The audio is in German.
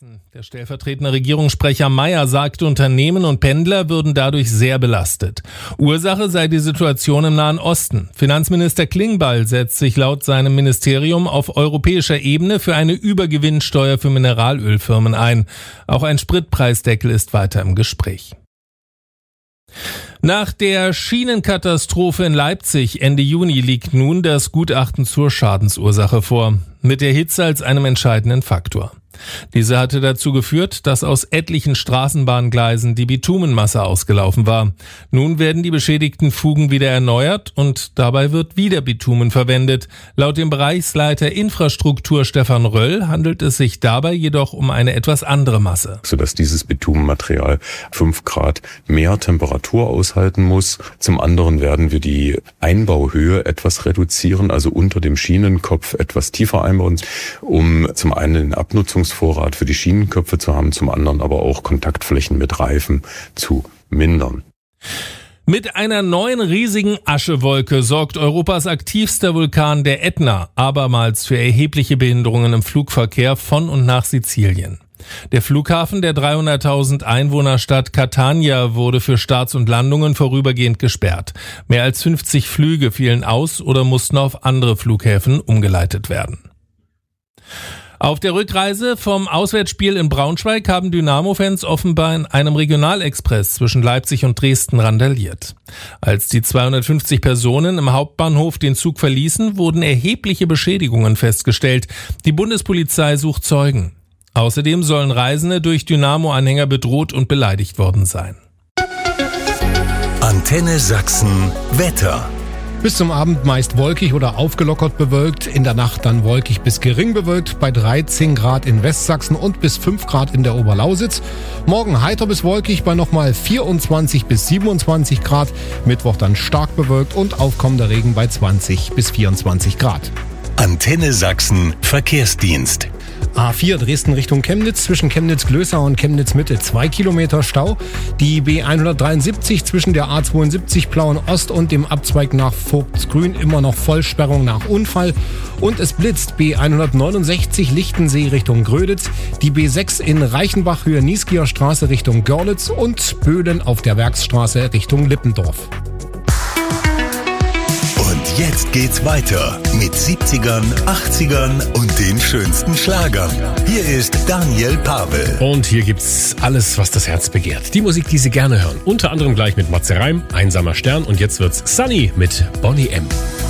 Sachsen. Der stellvertretende Regierungssprecher Mayer sagt, Unternehmen und Pendler würden dadurch sehr belastet. Ursache sei die Situation im Nahen Osten. Finanzminister Klingbeil setzt sich laut seinem Ministerium auf europäischer Ebene für eine Übergewinnsteuer für Mineralölfirmen ein. Auch ein Spritpreisdeckel ist weiter im Gespräch. Nach der Schienenkatastrophe in Leipzig Ende Juni liegt nun das Gutachten zur Schadensursache vor, mit der Hitze als einem entscheidenden Faktor. Diese hatte dazu geführt, dass aus etlichen Straßenbahngleisen die Bitumenmasse ausgelaufen war. Nun werden die beschädigten Fugen wieder erneuert und dabei wird wieder Bitumen verwendet. Laut dem Bereichsleiter Infrastruktur Stefan Röll handelt es sich dabei jedoch um eine etwas andere Masse. Sodass dieses Bitumenmaterial 5 Grad mehr Temperatur aushalten muss. Zum anderen werden wir die Einbauhöhe etwas reduzieren, also unter dem Schienenkopf etwas tiefer einbauen, um zum einen den Abnutzungsvorrat für die Schienenköpfe zu haben, zum anderen aber auch Kontaktflächen mit Reifen zu mindern. Mit einer neuen riesigen Aschewolke sorgt Europas aktivster Vulkan, der Ätna, abermals für erhebliche Behinderungen im Flugverkehr von und nach Sizilien. Der Flughafen der 300.000 Einwohnerstadt Catania wurde für Starts und Landungen vorübergehend gesperrt. Mehr als 50 Flüge fielen aus oder mussten auf andere Flughäfen umgeleitet werden. Auf der Rückreise vom Auswärtsspiel in Braunschweig haben Dynamo-Fans offenbar in einem Regionalexpress zwischen Leipzig und Dresden randaliert. Als die 250 Personen im Hauptbahnhof den Zug verließen, wurden erhebliche Beschädigungen festgestellt. Die Bundespolizei sucht Zeugen. Außerdem sollen Reisende durch Dynamo-Anhänger bedroht und beleidigt worden sein. Antenne Sachsen Wetter. Bis zum Abend meist wolkig oder aufgelockert bewölkt, in der Nacht dann wolkig bis gering bewölkt bei 13 Grad in Westsachsen und bis 5 Grad in der Oberlausitz. Morgen heiter bis wolkig bei nochmal 24 bis 27 Grad, Mittwoch dann stark bewölkt und aufkommender Regen bei 20 bis 24 Grad. Antenne Sachsen Verkehrsdienst. A4 Dresden Richtung Chemnitz, zwischen Chemnitz-Glößau und Chemnitz-Mitte 2 Kilometer Stau. Die B173 zwischen der A72 Plauen-Ost und dem Abzweig nach Vogtsgrün immer noch Vollsperrung nach Unfall. Und es blitzt B169 Lichtensee Richtung Gröditz, die B6 in Reichenbach Höhe Nieskieer Straße Richtung Görlitz und Böhlen auf der Werksstraße Richtung Lippendorf. Und jetzt geht's weiter mit 70ern, 80ern und den schönsten Schlagern. Hier ist Daniel Pavel. Und hier gibt's alles, was das Herz begehrt. Die Musik, die Sie gerne hören. Unter anderem gleich mit Matze Reim, Einsamer Stern und jetzt wird's Sunny mit Bonnie M.